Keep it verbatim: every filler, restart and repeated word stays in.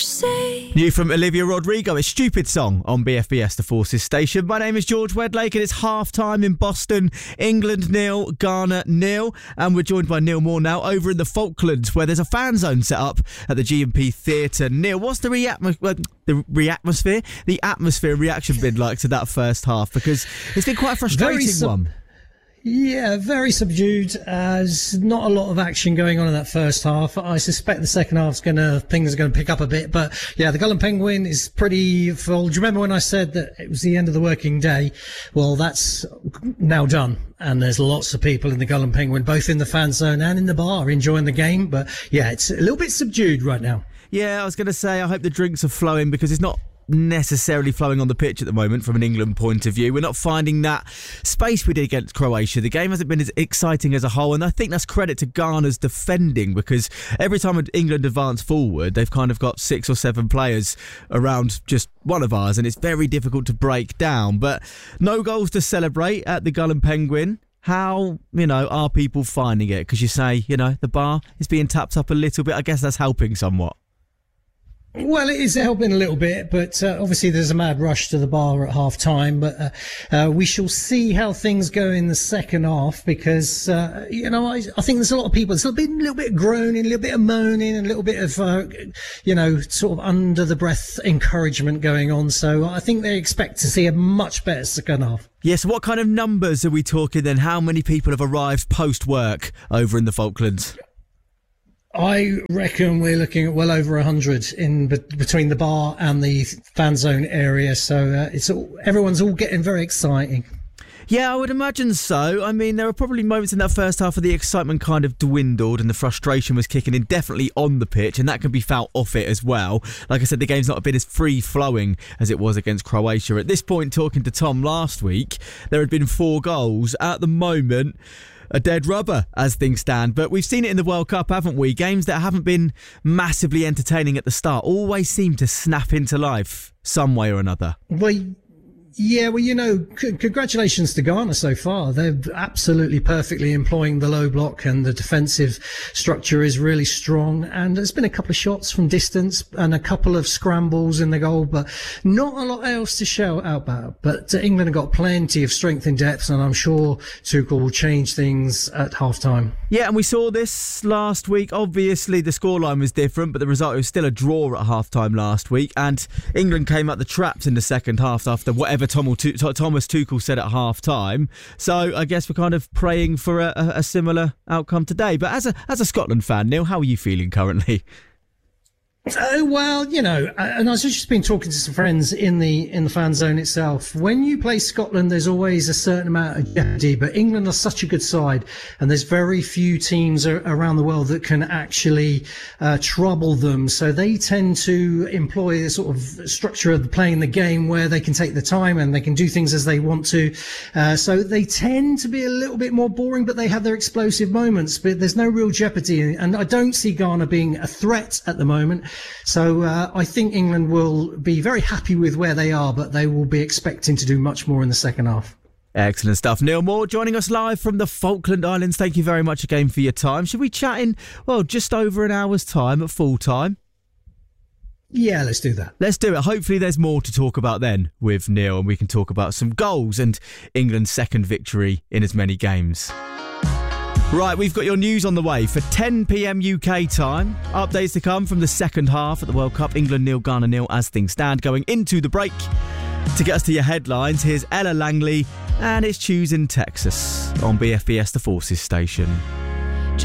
say. New from Olivia Rodrigo, a Stupid Song on B F B S, the Forces station. My name is George Wedlake and it's half-time in Boston. England nil, Ghana nil. And we're joined by Neil Moore now over in the Falklands, where there's a fan zone set up at the G and P Theatre. Neil, what's the re-atmo- well, the re-atmosphere? The atmosphere and reaction been like to that first half? Because it's been quite a frustrating sub- one. Yeah, very subdued. Uh, there's not a lot of action going on in that first half. I suspect the second half's gonna things are gonna pick up a bit. But yeah, the Gull and Penguin is pretty full. Do you remember when I said that it was the end of the working day? Well, that's now done, and there's lots of people in the Gull and Penguin, both in the fan zone and in the bar, enjoying the game. But yeah, it's a little bit subdued right now. Yeah, I was going to say, I hope the drinks are flowing, because it's not necessarily flowing on the pitch at the moment from an England point of view. We're not finding that space we did against Croatia. The game hasn't been as exciting as a whole, and I think that's credit to Ghana's defending, because every time England advance forward, they've kind of got six or seven players around just one of ours, and it's very difficult to break down. But no goals to celebrate at the Gull and Penguin. How, you know, are people finding it? Because you say, you know, the bar is being tapped up a little bit. I guess that's helping somewhat. Well, it is helping a little bit, but uh, obviously there's a mad rush to the bar at half time. But uh, uh, we shall see how things go in the second half, because, uh, you know, I, I think there's a lot of people, there's a, bit, a little bit of groaning, a little bit of moaning, and a little bit of, uh, you know, sort of under the breath encouragement going on. So I think they expect to see a much better second half. Yes, what kind of numbers are we talking then? How many people have arrived post-work over in the Falklands? I reckon we're looking at well over a hundred in be- between the bar and the fan zone area. So uh, it's all, everyone's all getting very exciting. Yeah, I would imagine so. I mean, there were probably moments in that first half where the excitement kind of dwindled and the frustration was kicking in, definitely on the pitch, and that can be felt off it as well. Like I said, the game's not been as free-flowing as it was against Croatia. At this point, talking to Tom last week, there had been four goals. At the moment, a dead rubber as things stand. But we've seen it in the World Cup, haven't we? Games that haven't been massively entertaining at the start always seem to snap into life some way or another. Well, yeah, well, you know, c- congratulations to Ghana so far. They're absolutely perfectly employing the low block, and the defensive structure is really strong. And there's been a couple of shots from distance and a couple of scrambles in the goal, but not a lot else to shout out about. But uh, England have got plenty of strength in depth, and I'm sure Tuchel will change things at half-time. Yeah, and we saw this last week. Obviously, the scoreline was different, but the result was still a draw at half-time last week. And England came out the traps in the second half after whatever Thomas Tuchel said at half-time. So I guess we're kind of praying for a, a similar outcome today. But as a as a Scotland fan, Neil, how are you feeling currently? Oh, well, you know, and I've just been talking to some friends in the in the fan zone itself. When you play Scotland, there's always a certain amount of jeopardy, but England are such a good side, and there's very few teams around the world that can actually uh, trouble them. So they tend to employ a sort of structure of playing the game where they can take the time and they can do things as they want to. Uh, so they tend to be a little bit more boring, but they have their explosive moments. But there's no real jeopardy, and I don't see Ghana being a threat at the moment. So uh, I think England will be very happy with where they are, but they will be expecting to do much more in the second half. Excellent stuff. Neil Moore joining us live from the Falkland Islands. Thank you very much again for your time. Should we chat in, well, just over an hour's time at full time? Yeah, let's do that. Let's do it. Hopefully there's more to talk about then with Neil, and we can talk about some goals and England's second victory in as many games. Right, we've got your news on the way for ten p.m. U K time. Updates to come from the second half at the World Cup. England nil, Ghana nil as things stand going into the break. To get us to your headlines, here's Ella Langley, and it's Choosing Texas on B F B S, the Forces station.